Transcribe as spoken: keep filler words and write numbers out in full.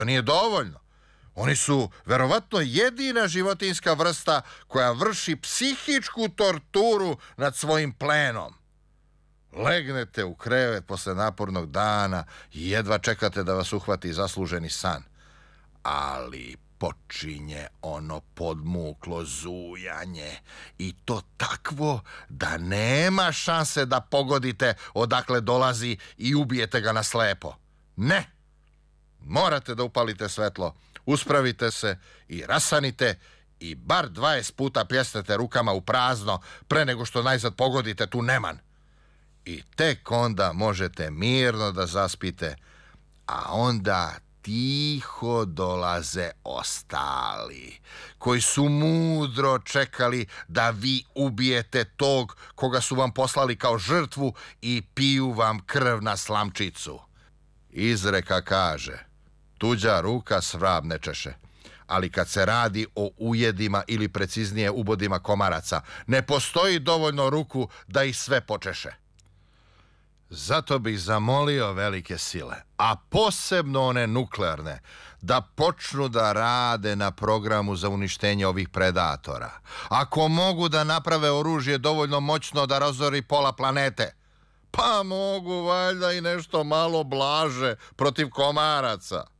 To nije dovoljno. Oni su verovatno jedina životinjska vrsta koja vrši psihičku torturu nad svojim plenom. Legnete u krevet posle napornog dana i jedva čekate da vas uhvati zasluženi san. Ali počinje ono podmuklo zujanje i to takvo da nema šanse da pogodite odakle dolazi i ubijete ga na slepo. Ne! Morate da upalite svetlo, uspravite se i rasanite i bar dvadeset puta pljesnete rukama u prazno pre nego što najzad pogodite tu neman. I tek onda možete mirno da zaspite, a onda tiho dolaze ostali, koji su mudro čekali da vi ubijete tog koga su vam poslali kao žrtvu i piju vam krv na slamčicu. Izreka kaže, tuđa ruka svrab ne češe, ali kad se radi o ujedima ili preciznije ubodima komaraca, ne postoji dovoljno ruku da ih sve počeše. Zato bih zamolio velike sile, a posebno one nuklearne, da počnu da rade na programu za uništenje ovih predatora. Ako mogu da naprave oružje dovoljno moćno da razori pola planete, pa mogu valjda i nešto malo blaže protiv komaraca.